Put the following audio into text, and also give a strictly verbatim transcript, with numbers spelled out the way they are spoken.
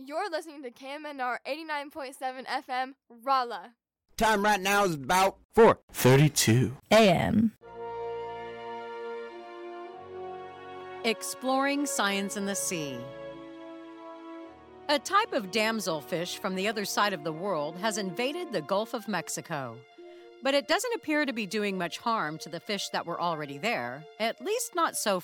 You're listening to K M N R eighty-nine point seven F M, Rolla. Time right now is about four thirty-two A M Exploring science in the sea. A type of damselfish from the other side of the world has invaded the Gulf of Mexico. But it doesn't appear to be doing much harm to the fish that were already there, at least not so